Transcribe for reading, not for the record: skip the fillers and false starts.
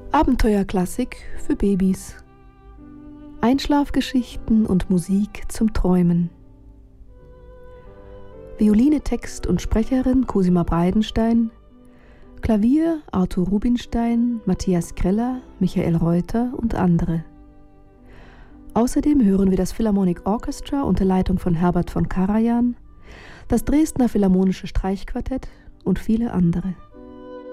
Abenteuerklassik für Babys. Einschlafgeschichten und Musik zum Träumen. Violine, Text und Sprecherin Cosima Breidenstein. Klavier Arthur Rubinstein, Matthias Greller, Michael Reuter und andere. Außerdem hören wir das Philharmonic Orchestra unter Leitung von Herbert von Karajan, das Dresdner Philharmonische Streichquartett und viele andere.